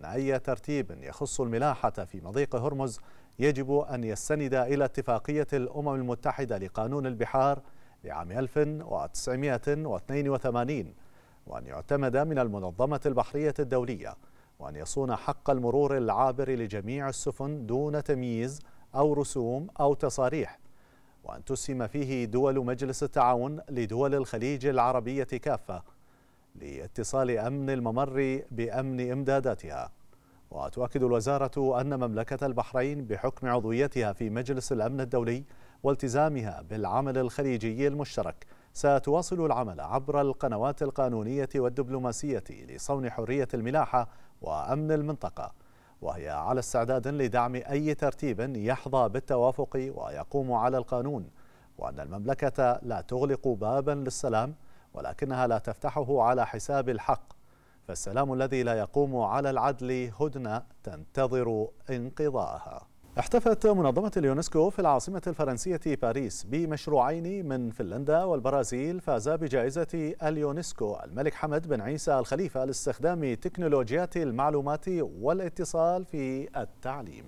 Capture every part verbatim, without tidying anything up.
أي ترتيب يخص الملاحة في مضيق هرمز يجب أن يستند إلى اتفاقية الأمم المتحدة لقانون البحار لعام ألف وتسعمائة واثنين وثمانين، وأن يعتمد من المنظمة البحرية الدولية، وأن يصون حق المرور العابر لجميع السفن دون تمييز أو رسوم أو تصاريح، وأن تسهم فيه دول مجلس التعاون لدول الخليج العربية كافة لاتصال أمن الممر بأمن إمداداتها. وتؤكد الوزارة أن مملكة البحرين بحكم عضويتها في مجلس الأمن الدولي والتزامها بالعمل الخليجي المشترك ستواصل العمل عبر القنوات القانونية والدبلوماسية لصون حرية الملاحة وأمن المنطقة، وهي على استعداد لدعم أي ترتيب يحظى بالتوافق ويقوم على القانون، وأن المملكة لا تغلق بابا للسلام ولكنها لا تفتحه على حساب الحق، فالسلام الذي لا يقوم على العدل هدنة تنتظر انقضاءها. احتفت منظمة اليونسكو في العاصمة الفرنسية باريس بمشروعين من فنلندا والبرازيل فازا بجائزة اليونسكو الملك حمد بن عيسى الخليفة لاستخدام تكنولوجيات المعلومات والاتصال في التعليم.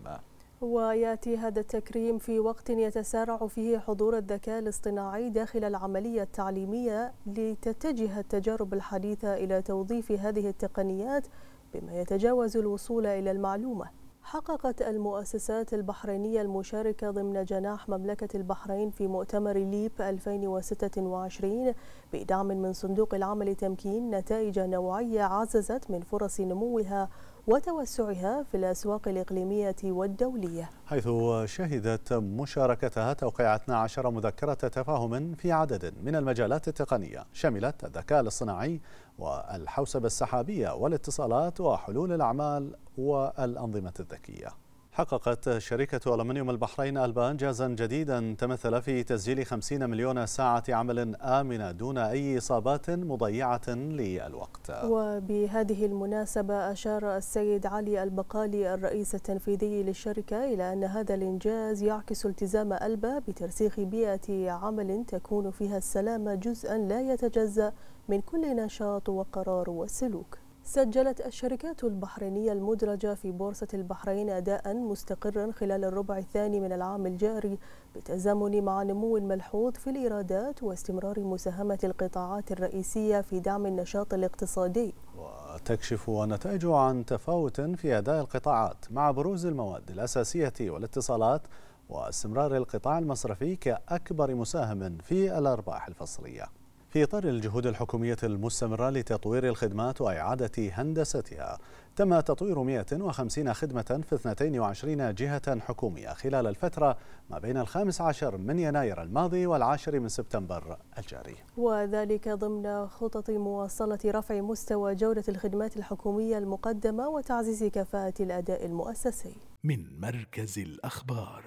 ويأتي هذا التكريم في وقت يتسارع فيه حضور الذكاء الاصطناعي داخل العملية التعليمية، لتتجه التجارب الحديثة إلى توظيف هذه التقنيات بما يتجاوز الوصول إلى المعلومة. حققت المؤسسات البحرينية المشاركة ضمن جناح مملكة البحرين في مؤتمر ليب ألفين وستة وعشرين بدعم من صندوق العمل تمكين نتائج نوعية عززت من فرص نموها وتوسعها في الأسواق الإقليمية والدولية، حيث شهدت مشاركتها توقيع اثنتي عشرة مذكرة تفاهم في عدد من المجالات التقنية شملت الذكاء الاصطناعي والحوسبة السحابية والاتصالات وحلول الأعمال والأنظمة الذكية. حققت شركة ألمنيوم البحرين ألبا إنجازا جديدا تمثل في تسجيل خمسين مليون ساعة عمل آمنة دون أي إصابات مضيعة للوقت. وبهذه المناسبة أشار السيد علي البقالي الرئيس التنفيذي للشركة إلى أن هذا الإنجاز يعكس التزام ألبا بترسيخ بيئة عمل تكون فيها السلامة جزءا لا يتجزأ من كل نشاط وقرار وسلوك. سجلت الشركات البحرينية المدرجة في بورصة البحرين أداء مستقرا خلال الربع الثاني من العام الجاري بالتزامن مع نمو ملحوظ في الإيرادات واستمرار مساهمة القطاعات الرئيسية في دعم النشاط الاقتصادي. وتكشف النتائج عن تفاوت في أداء القطاعات مع بروز المواد الأساسية والاتصالات واستمرار القطاع المصرفي كأكبر مساهم في الأرباح الفصلية. في إطار الجهود الحكومية المستمرة لتطوير الخدمات وإعادة هندستها، تم تطوير مئة وخمسين خدمة في اثنتين وعشرين جهة حكومية خلال الفترة ما بين الخامس عشر من يناير الماضي والعاشر من سبتمبر الجاري، وذلك ضمن خطط مواصلة رفع مستوى جودة الخدمات الحكومية المقدمة وتعزيز كفاءة الأداء المؤسسي. من مركز الأخبار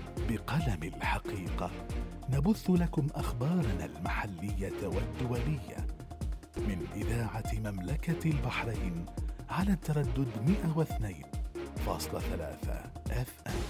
بقلم الحقيقة نبث لكم أخبارنا المحلية والدولية من إذاعة مملكة البحرين على التردد مئة واثنين فاصلة ثلاثة إف إم.